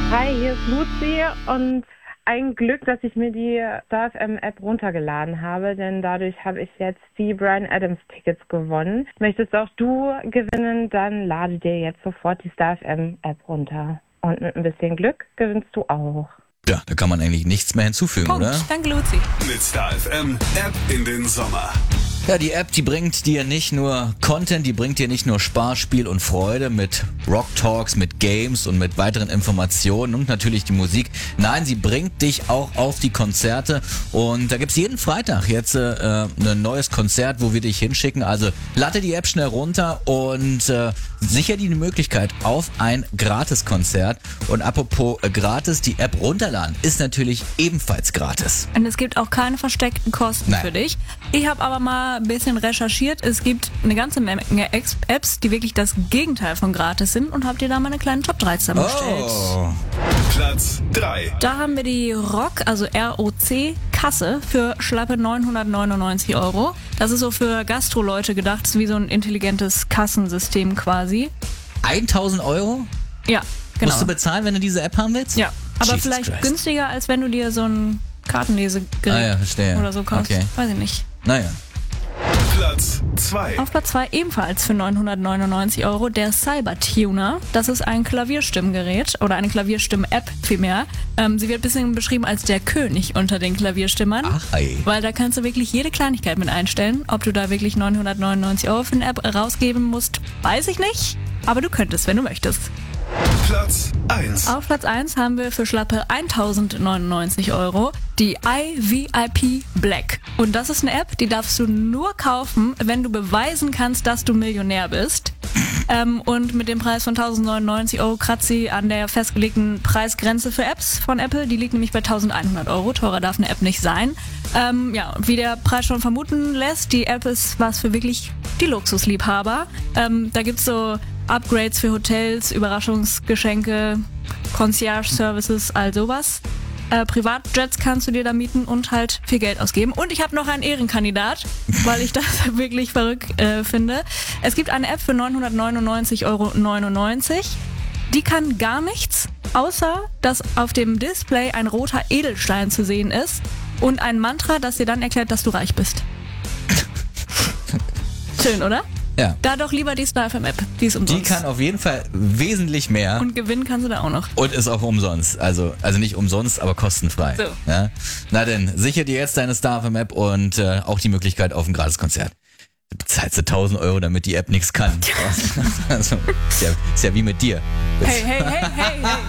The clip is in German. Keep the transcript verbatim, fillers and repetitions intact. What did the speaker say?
Hi, hier ist Luzi und ein Glück, dass ich mir die Star F M-App runtergeladen habe, denn dadurch habe ich jetzt die Bryan Adams-Tickets gewonnen. Möchtest auch du gewinnen, dann lade dir jetzt sofort die Star F M-App runter. Und mit ein bisschen Glück gewinnst du auch. Ja, da kann man eigentlich nichts mehr hinzufügen, Punkt. oder? Danke, Luzi. Mit Star F M App in den Sommer. Ja, die App, die bringt dir nicht nur Content, die bringt dir nicht nur Spaß, Spiel und Freude mit Rock Talks, mit Games und mit weiteren Informationen und natürlich die Musik. Nein, sie bringt dich auch auf die Konzerte und da gibt's jeden Freitag jetzt äh, ein neues Konzert, wo wir dich hinschicken. Also lade die App schnell runter und äh, sicher dir die Möglichkeit auf ein Gratiskonzert. Und apropos äh, gratis, die App runterladen ist natürlich ebenfalls gratis. Und es gibt auch keine versteckten Kosten Nein. für dich. Ich habe aber mal ein bisschen recherchiert. Es gibt eine ganze Menge Apps, die wirklich das Gegenteil von gratis sind und habe dir da mal eine kleine Top drei zusammengestellt. Oh. Platz drei. Da haben wir die Rock, also R O C, Kasse für schlappe neunhundertneunundneunzig Euro. Das ist so für Gastro-Leute gedacht, das ist wie so ein intelligentes Kassensystem quasi. tausend Euro? Ja, genau. Musst du bezahlen, wenn du diese App haben willst? Ja, aber Jesus vielleicht Christ. günstiger, als wenn du dir so ein Kartenlesegerät Ah ja, verstehe. oder so kaufst. Okay. Weiß ich nicht. Naja. Platz zwei. Auf Platz zwei ebenfalls für neunhundertneunundneunzig Euro der Cybertuner. Das ist ein Klavierstimmgerät oder eine Klavierstimmen-App vielmehr. Ähm, sie wird ein bisschen beschrieben als der König unter den Klavierstimmern. Ach, ey. Weil da kannst du wirklich jede Kleinigkeit mit einstellen. Ob du da wirklich neunhundertneunundneunzig Euro für eine App rausgeben musst, weiß ich nicht. Aber du könntest, wenn du möchtest. Platz eins. Auf Platz eins haben wir für schlappe tausendneunundneunzig Euro die I V I P Black. Und das ist eine App, die darfst du nur kaufen, wenn du beweisen kannst, dass du Millionär bist. Ähm, und mit dem Preis von tausendneunundneunzig Euro kratzt sie an der festgelegten Preisgrenze für Apps von Apple. Die liegt nämlich bei eintausendeinhundert Euro. Teurer darf eine App nicht sein. Ähm, ja, wie der Preis schon vermuten lässt, die App ist was für wirklich die Luxusliebhaber. Ähm, da gibt's so Upgrades für Hotels, Überraschungsgeschenke, Concierge-Services, all sowas. Äh, Privatjets kannst du dir da mieten und halt viel Geld ausgeben. Und ich habe noch einen Ehrenkandidat, weil ich das wirklich verrückt äh, finde. Es gibt eine App für neunhundertneunundneunzig Euro neunundneunzig. Die kann gar nichts, außer dass auf dem Display ein roter Edelstein zu sehen ist und ein Mantra, das dir dann erklärt, dass du reich bist. Schön, oder? Ja. Da doch lieber die Star F M App, die ist Die umsonst. kann auf jeden Fall wesentlich mehr Und gewinnen kannst du da auch noch. und ist auch umsonst. Also, also nicht umsonst, aber kostenfrei. So. Ja? Na denn, sicher dir jetzt deine Star F M App und äh, auch die Möglichkeit auf ein Gratiskonzert. Du bezahlst du tausend Euro, damit die App nichts kann. Also, ist ja, ist ja wie mit dir. Hey, hey, hey, hey, hey.